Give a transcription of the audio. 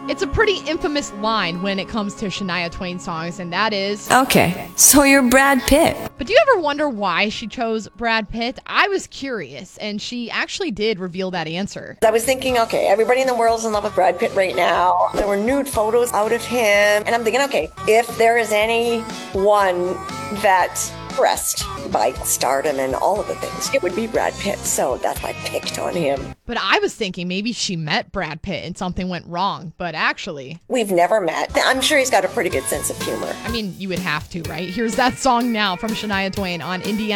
It's a pretty infamous line when it comes to Shania Twain songs, and that is, Okay, so you're Brad Pitt. but do you ever wonder why she chose Brad Pitt? I was curious, and she actually did reveal that answer. I was thinking, okay, everybody in the world's in love with Brad Pitt right now. There were nude photos out of him. And I'm thinking, okay, if there is anyone that impressed by stardom and all of the things, it would be Brad Pitt. So that's why I picked on him. But I was thinking maybe she met Brad Pitt and something went wrong, but actually, We've never met. I'm sure he's got a pretty good sense of humor. I mean, you would have to, right? Here's that song now from Shania Twain on Indiana.